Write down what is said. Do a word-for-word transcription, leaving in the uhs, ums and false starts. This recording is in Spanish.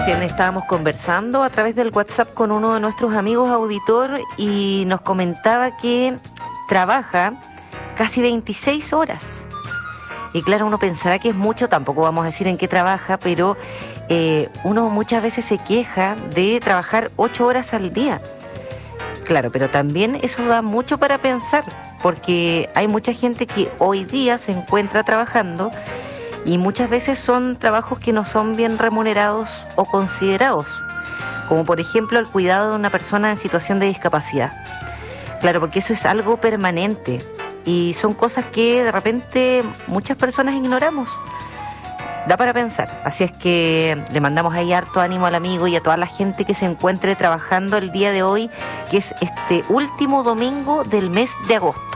Recién estábamos conversando a través del WhatsApp con uno de nuestros amigos auditor y nos comentaba que trabaja casi veintiséis horas. Y claro, uno pensará que es mucho, tampoco vamos a decir en qué trabaja, pero eh, uno muchas veces se queja de trabajar ocho horas al día. Claro, pero también eso da mucho para pensar, porque hay mucha gente que hoy día se encuentra trabajando y muchas veces son trabajos que no son bien remunerados o considerados, como por ejemplo el cuidado de una persona en situación de discapacidad. Claro, porque eso es algo permanente y son cosas que de repente muchas personas ignoramos. Da para pensar, así es que le mandamos ahí harto ánimo al amigo y a toda la gente que se encuentre trabajando el día de hoy, que es este último domingo del mes de agosto.